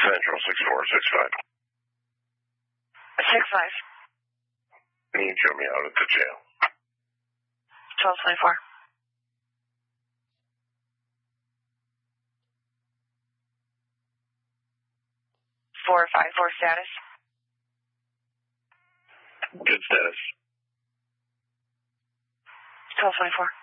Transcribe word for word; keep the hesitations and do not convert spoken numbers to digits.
Central, six four six five. Six five. Can you show me out at the jail? Twelve twenty four. Four five four status. Good status. Twelve twenty four.